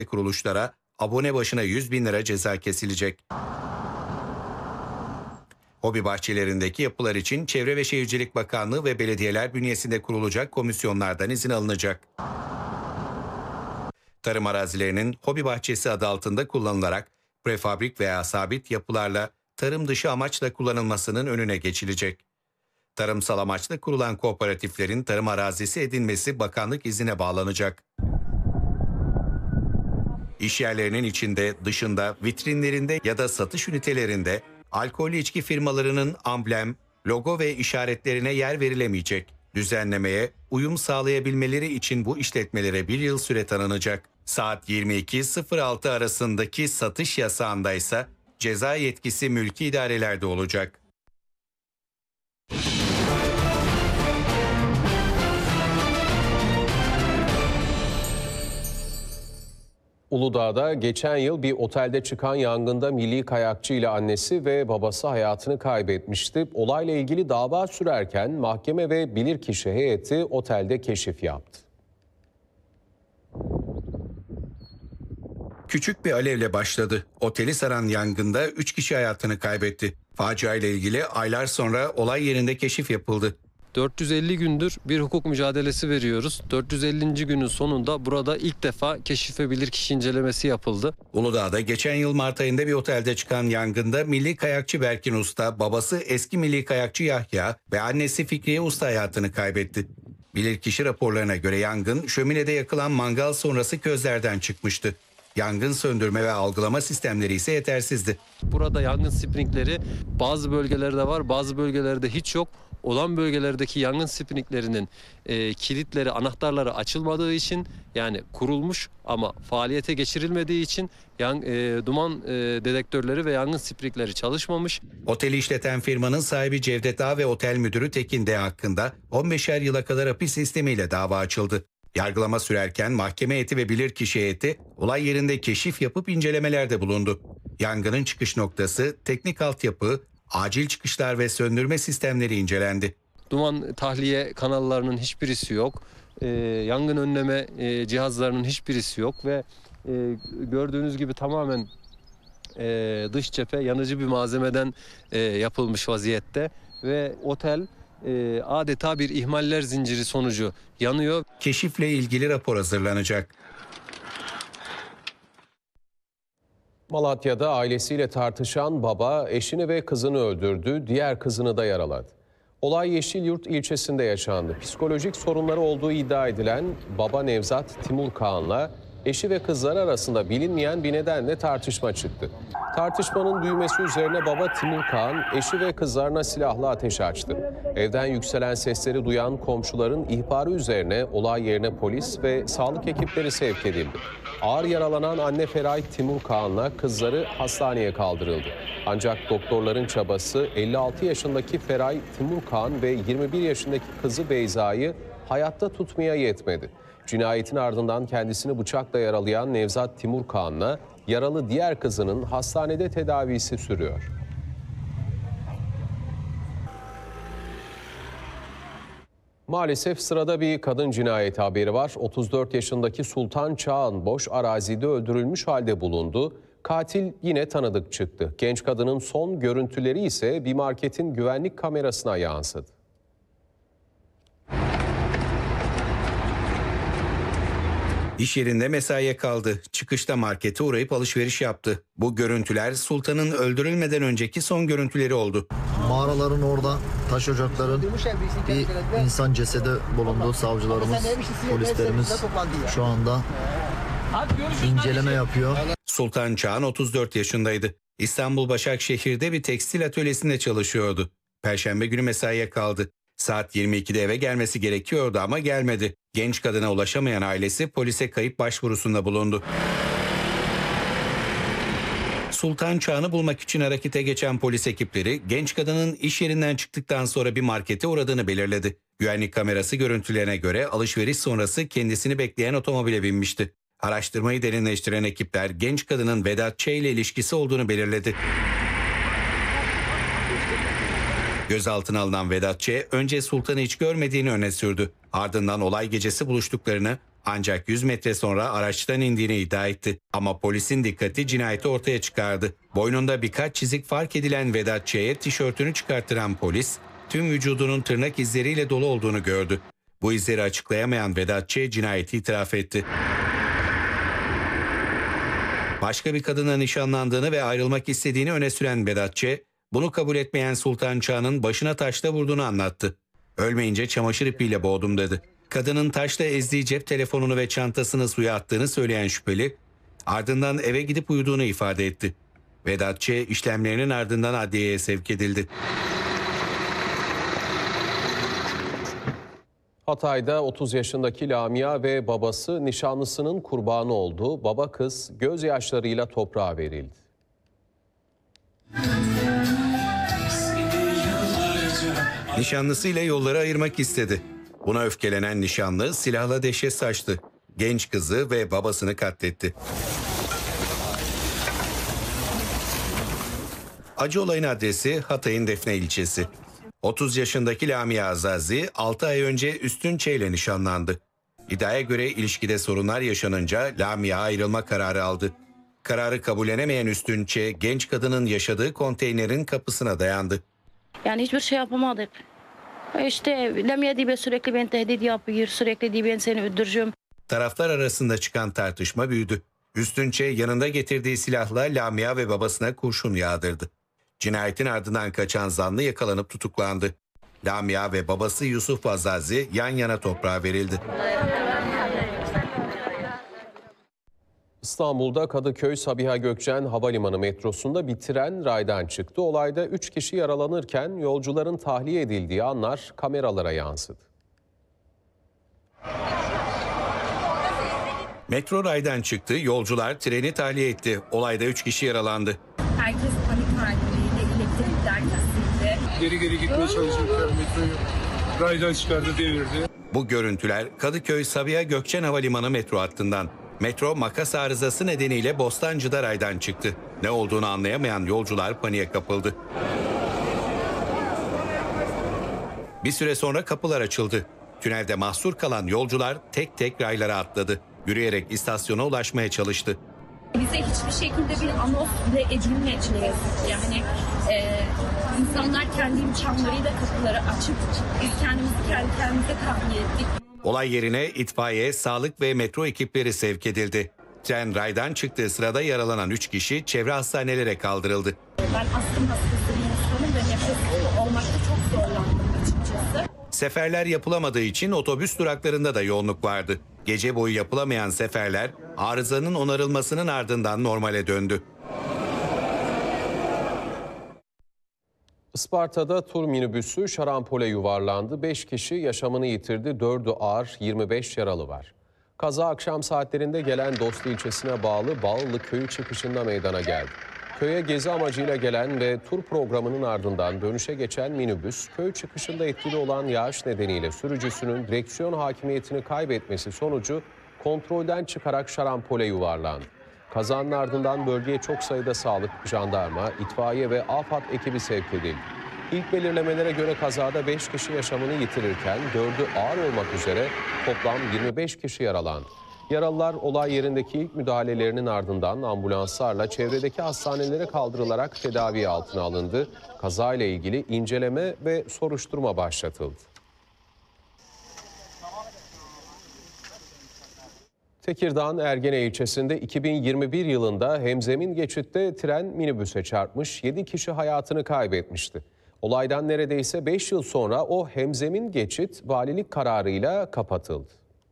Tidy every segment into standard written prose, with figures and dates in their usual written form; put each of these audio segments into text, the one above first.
kuruluşlara abone başına 100.000 lira ceza kesilecek. Hobi bahçelerindeki yapılar için Çevre ve Şehircilik Bakanlığı ve belediyeler bünyesinde kurulacak komisyonlardan izin alınacak. Tarım arazilerinin hobi bahçesi adı altında kullanılarak prefabrik veya sabit yapılarla tarım dışı amaçla kullanılmasının önüne geçilecek. Tarımsal amaçla kurulan kooperatiflerin tarım arazisi edinmesi bakanlık iznine bağlanacak. İş yerlerinin içinde, dışında, vitrinlerinde ya da satış ünitelerinde alkollü içki firmalarının amblem, logo ve işaretlerine yer verilemeyecek. Düzenlemeye uyum sağlayabilmeleri için bu işletmelere 1 yıl süre tanınacak. Saat 22.06 arasındaki satış yasağında ise ceza yetkisi mülki idarelerde olacak. Uludağ'da geçen yıl bir otelde çıkan yangında milli kayakçı ile annesi ve babası hayatını kaybetmişti. Olayla ilgili dava sürerken mahkeme ve bilirkişi heyeti otelde keşif yaptı. Küçük bir alevle başladı. Oteli saran yangında 3 kişi hayatını kaybetti. Facia ile ilgili aylar sonra olay yerinde keşif yapıldı. 450 gündür bir hukuk mücadelesi veriyoruz. 450. günün sonunda burada ilk defa keşif ve bilirkişi incelemesi yapıldı. Uludağ'da geçen yıl Mart ayında bir otelde çıkan yangında milli kayakçı Berkin Usta, babası eski milli kayakçı Yahya ve annesi Fikriye Usta hayatını kaybetti. Bilirkişi raporlarına göre yangın şöminede yakılan mangal sonrası közlerden çıkmıştı. Yangın söndürme ve algılama sistemleri ise yetersizdi. Burada yangın sprinkleri bazı bölgelerde var, bazı bölgelerde hiç yok. Olan bölgelerdeki yangın sprinklerinin kilitleri, anahtarları açılmadığı için, yani kurulmuş ama faaliyete geçirilmediği için duman dedektörleri ve yangın sprinkleri çalışmamış. Oteli işleten firmanın sahibi Cevdet A ve otel müdürü Tekin D hakkında 15'er yıla kadar hapis sistemiyle dava açıldı. Yargılama sürerken mahkeme heyeti ve bilirkişi heyeti olay yerinde keşif yapıp incelemelerde bulundu. Yangının çıkış noktası, teknik altyapı, acil çıkışlar ve söndürme sistemleri incelendi. Duman tahliye kanallarının hiçbirisi yok. Yangın önleme cihazlarının hiçbirisi yok ve gördüğünüz gibi tamamen dış cephe yanıcı bir malzemeden yapılmış vaziyette ve otel adeta bir ihmaller zinciri sonucu yanıyor. Keşifle ilgili rapor hazırlanacak. Malatya'da ailesiyle tartışan baba eşini ve kızını öldürdü, diğer kızını da yaraladı. Olay Yeşilyurt ilçesinde yaşandı. Psikolojik sorunları olduğu iddia edilen baba Nevzat Timur Kağan'la eşi ve kızları arasında bilinmeyen bir nedenle tartışma çıktı. Tartışmanın büyümesi üzerine baba Timur Kağan eşi ve kızlarına silahla ateş açtı. Evden yükselen sesleri duyan komşuların ihbarı üzerine olay yerine polis ve sağlık ekipleri sevk edildi. Ağır yaralanan anne Feray Timur Kağan'la kızları hastaneye kaldırıldı. Ancak doktorların çabası 56 yaşındaki Feray Timur Kağan ve 21 yaşındaki kızı Beyza'yı hayatta tutmaya yetmedi. Cinayetin ardından kendisini bıçakla yaralayan Nevzat Timur Kağan'la yaralı diğer kızının hastanede tedavisi sürüyor. Maalesef sırada bir kadın cinayeti haberi var. 34 yaşındaki Sultan Çağan boş arazide öldürülmüş halde bulundu. Katil yine tanıdık çıktı. Genç kadının son görüntüleri ise bir marketin güvenlik kamerasına yansıdı. İş yerinde mesaiye kaldı. Çıkışta markete uğrayıp alışveriş yaptı. Bu görüntüler Sultan'ın öldürülmeden önceki son görüntüleri oldu. Mağaraların orada taş ocakların bir insan cesedi bulundu. Savcılarımız, polislerimiz şu anda inceleme yapıyor. Sultan Çağan 34 yaşındaydı. İstanbul Başakşehir'de bir tekstil atölyesinde çalışıyordu. Perşembe günü mesaiye kaldı. Saat 22'de eve gelmesi gerekiyordu ama gelmedi. Genç kadına ulaşamayan ailesi polise kayıp başvurusunda bulundu. Sultan Çağan'ı bulmak için harekete geçen polis ekipleri genç kadının iş yerinden çıktıktan sonra bir markete uğradığını belirledi. Güvenlik kamerası görüntülerine göre alışveriş sonrası kendisini bekleyen otomobile binmişti. Araştırmayı derinleştiren ekipler genç kadının Vedat Ç. ile ilişkisi olduğunu belirledi. Gözaltına alınan Vedat Ç. önce Sultan'ı hiç görmediğini öne sürdü. Ardından olay gecesi buluştuklarını Ancak 100 metre sonra araçtan indiğini iddia etti. Ama polisin dikkati cinayeti ortaya çıkardı. Boynunda birkaç çizik fark edilen Vedat Ç'ye tişörtünü çıkarttıran polis, tüm vücudunun tırnak izleriyle dolu olduğunu gördü. Bu izleri açıklayamayan Vedat Ç. cinayeti itiraf etti. Başka bir kadınla nişanlandığını ve ayrılmak istediğini öne süren Vedat Ç., bunu kabul etmeyen Sultan Çağ'ın başına taşla vurduğunu anlattı. Ölmeyince çamaşır ipiyle boğdum dedi. Kadının taşla ezdiği cep telefonunu ve çantasını suya attığını söyleyen şüpheli, ardından eve gidip uyuduğunu ifade etti. Vedat Ç. işlemlerinin ardından adliyeye sevk edildi. Hatay'da 30 yaşındaki Lamia ve babası nişanlısının kurbanı oldu. Baba kız gözyaşlarıyla toprağa verildi. Nişanlısıyla yolları ayırmak istedi. Buna öfkelenen nişanlı silahla dehşet saçtı. Genç kızı ve babasını katletti. Acı olayın adresi Hatay'ın Defne ilçesi. 30 yaşındaki Lamia Azazi 6 ay önce Üstün Ç ile nişanlandı. İddiaya göre ilişkide sorunlar yaşanınca Lamia ayrılma kararı aldı. Kararı kabullenemeyen Üstün Ç genç kadının yaşadığı konteynerin kapısına dayandı. Yani hiçbir şey yapamadık. İşte Lamia diye sürekli beni tehdit yapıyor, sürekli diye ben seni öldüreceğim. Taraflar arasında çıkan tartışma büyüdü. Üstün Ç yanında getirdiği silahla Lamia ve babasına kurşun yağdırdı. Cinayetin ardından kaçan zanlı yakalanıp tutuklandı. Lamia ve babası Yusuf Azazi yan yana toprağa verildi. İstanbul'da Kadıköy Sabiha Gökçen Havalimanı metrosunda bir tren raydan çıktı. Olayda 3 kişi yaralanırken yolcuların tahliye edildiği anlar kameralara yansıdı. Metro raydan çıktı, yolcular treni tahliye etti. Olayda 3 kişi yaralandı. Herkes panik halindeydi, elektrikler kesildi. Geri gitmeye çalışırken metroyu raydan çıkardı, devirdi. Bu görüntüler Kadıköy Sabiha Gökçen Havalimanı metro hattından. Metro makas arızası nedeniyle Bostancı'da raydan çıktı. Ne olduğunu anlayamayan yolcular paniğe kapıldı. Bir süre sonra kapılar açıldı. Tünelde mahsur kalan yolcular tek tek raylara atladı. Yürüyerek istasyona ulaşmaya çalıştı. Bize hiçbir şekilde bir anons bile edilmedi ne yazık ki. Yani insanlar kendi imkanlarıyla kapıları açıp biz kendimizi kendi kendimize tahliye ettik. Olay yerine itfaiye, sağlık ve metro ekipleri sevk edildi. Tren raydan çıktığı sırada yaralanan 3 kişi çevre hastanelere kaldırıldı. Ben astım hastası bir insanım ve nefes olmakta çok zorlandım açıkçası. Seferler yapılamadığı için otobüs duraklarında da yoğunluk vardı. Gece boyu yapılamayan seferler arızanın onarılmasının ardından normale döndü. Isparta'da tur minibüsü şarampole yuvarlandı. 5 kişi yaşamını yitirdi. 4'ü ağır, 25 yaralı var. Kaza akşam saatlerinde gelen Dostlu ilçesine bağlı Bağlı köyü çıkışında meydana geldi. Köye gezi amacıyla gelen ve tur programının ardından dönüşe geçen minibüs, köy çıkışında etkili olan yağış nedeniyle sürücüsünün direksiyon hakimiyetini kaybetmesi sonucu kontrolden çıkarak şarampole yuvarlandı. Kazanın ardından bölgeye çok sayıda sağlık, jandarma, itfaiye ve AFAD ekibi sevk edildi. İlk belirlemelere göre kazada 5 kişi yaşamını yitirirken 4'ü ağır olmak üzere toplam 25 kişi yaralandı. Yaralılar olay yerindeki ilk müdahalelerinin ardından ambulanslarla çevredeki hastanelere kaldırılarak tedavi altına alındı. Kazayla ilgili inceleme ve soruşturma başlatıldı. Tekirdağ'ın Ergene ilçesinde 2021 yılında hemzemin geçitte tren minibüse çarpmış, 7 kişi hayatını kaybetmişti. Olaydan neredeyse 5 yıl sonra o hemzemin geçit valilik kararıyla kapatıldı.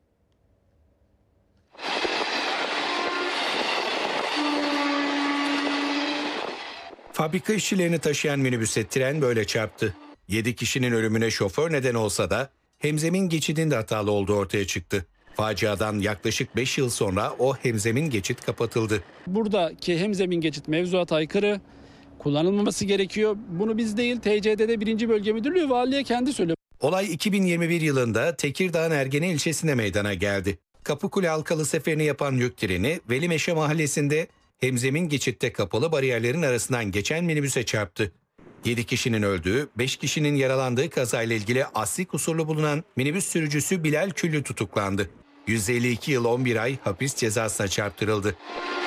Fabrika işçilerini taşıyan minibüse tren böyle çarptı. 7 kişinin ölümüne şoför neden olsa da hemzemin geçidinde hatalı olduğu ortaya çıktı. Faciadan yaklaşık 5 yıl sonra o hemzemin geçit kapatıldı. Buradaki hemzemin geçit mevzuata aykırı, kullanılmaması gerekiyor. Bunu biz değil, TCD'de 1. Bölge Müdürlüğü valiye kendi söylüyor. Olay 2021 yılında Tekirdağ'ın Ergene ilçesinde meydana geldi. Kapıkule Halkalı seferini yapan yük treni Velimeşe mahallesinde hemzemin geçitte kapalı bariyerlerin arasından geçen minibüse çarptı. 7 kişinin öldüğü, 5 kişinin yaralandığı kazayla ilgili asli kusurlu bulunan minibüs sürücüsü Bilal Küllü tutuklandı. 152 yıl 11 ay hapis cezasına çarptırıldı.